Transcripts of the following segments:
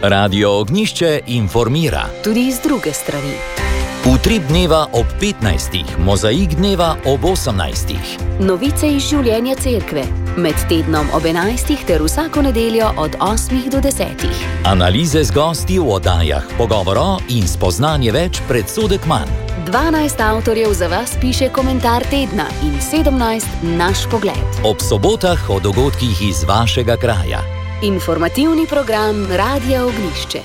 Radio Ognjišče informira. Tudi iz druge strani. Utrip dneva ob 15. Mozaik dneva ob 18. Novice iz življenja cerkve. Med tednom ob 11. ter vsako nedeljo od 8. do 10. Analize z gosti v oddajah, pogovoro in spoznanje več, predsodek manj. 12 avtorjev za vas piše komentar tedna in 17 naš pogled. Ob sobotah o dogodkih iz vašega kraja. Informativni program Radia Ognjišče.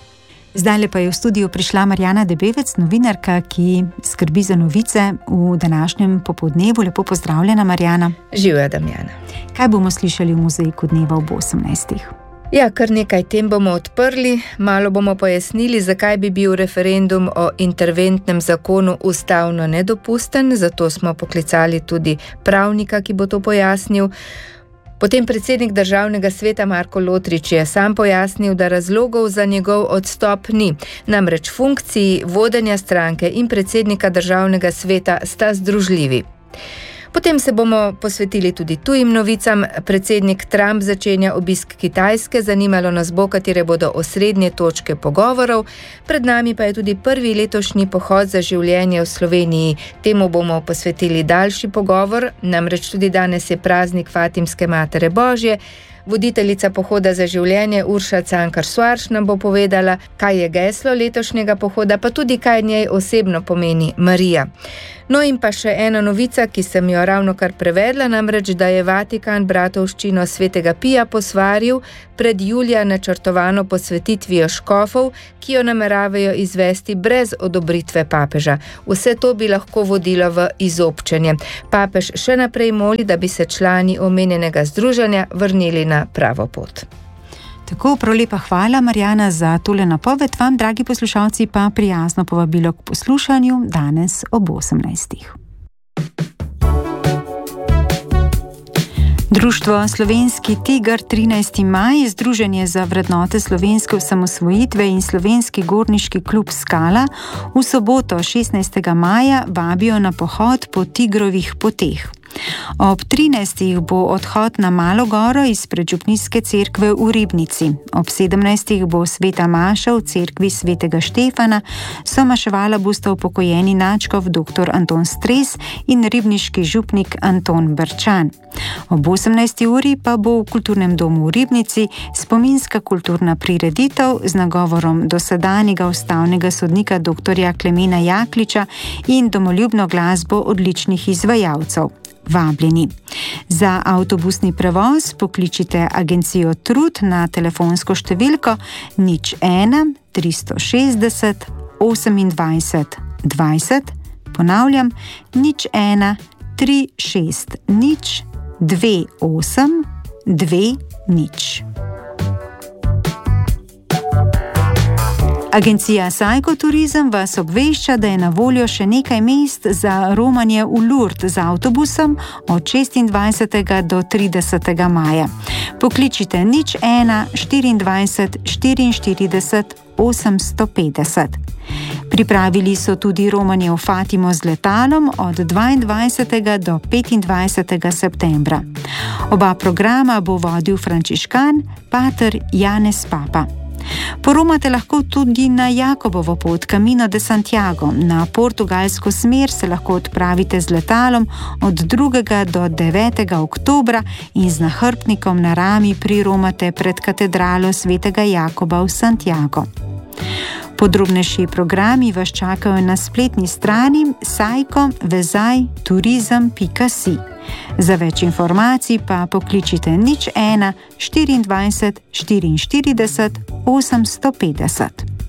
Zdaj pa je v studiu prišla Marjana Debevec, novinarka, ki skrbi za novice v današnjem popoldnevu. Lepo pozdravljena, Marjana. Živja, Damjana. Kaj bomo slišali v mozaiku dneva ob 18. Ja, kar nekaj tem bomo odprli, malo bomo pojasnili, zakaj bi bil referendum o interventnem zakonu ustavno nedopusten, zato smo poklicali tudi pravnika, ki bo to pojasnil. Potem predsednik Državnega sveta Marko Lotrič je sam pojasnil, da razlogov za njegov odstop ni. Namreč funkciji vodenja stranke in predsednika Državnega sveta sta združljivi. Potem se bomo posvetili tudi tujim novicam. Predsednik Trump začenja obisk Kitajske, zanimalo nas bo, katere bodo osrednje točke pogovorov. Pred nami pa je tudi prvi letošnji pohod za življenje v Sloveniji. Temu bomo posvetili daljši pogovor, namreč tudi danes je praznik Fatimske Matere Božje. Voditeljica pohoda za življenje Urša Cankar-Soarš nam bo povedala, kaj je geslo letošnjega pohoda, pa tudi kaj njej osebno pomeni Marija. No in pa še ena novica, ki sem jo ravno kar prevedla, namreč, da je Vatikan bratovščino Svetega Pija posvaril pred julija načrtovano posvetitvijo škofov, ki jo nameravajo izvesti brez odobritve papeža. Vse to bi lahko vodilo v izobčenje. Papež še naprej moli, da bi se člani omenjenega združenja vrnili na pravo pot. Tako, prav lepa hvala, Marjana, za tole napoved. Vam, dragi poslušalci, pa prijazno povabilo k poslušanju danes ob 18. Društvo Slovenski Tiger 13. maj, Združenje za vrednote slovenske osamosvojitve in Slovenski gorniški klub Skala v soboto 16. maja vabijo na pohod po Tigrovih poteh. Ob 13. bo odhod na Malo goro iz predžupnijske cerkve v Ribnici. Ob 17. bo sveta maša v cerkvi svetega Štefana, somaševala bosta upokojeni nadškof dr. Anton Stres in ribniški župnik Anton Brčan. Ob 18. uri pa bo v kulturnem domu v Ribnici spominska kulturna prireditev z nagovorom dosedanjega ustavnega sodnika dr. Klemena Jakliča in domoljubno glasbo odličnih izvajalcev. Vabljeni. Za avtobusni prevoz pokličite agencijo Trud na telefonsko številko 01 360 28 20, ponavljam 01 360 28 20. Agencija Sajko Turizem vas obvešča, da je na voljo še nekaj mest za romanje v Lourdes z avtobusom od 26. do 30. maja. Pokličite 01 24 44 850. Pripravili so tudi romanje v Fatimo z letalom od 22. do 25. septembra. Oba programa bo vodil frančiškan pater Janez Papa. Poromate lahko tudi na Jakobovo pot Camino de Santiago. Na portugalsko smer se lahko odpravite z letalom od 2. do 9. oktobra in z nahrbtnikom na rami priromate pred katedralo svetega Jakoba v Santiago. Podrobnejši programi vas čakajo na spletni strani sajko-turizem.si. Za več informacij pa pokličite 01 24 44 850.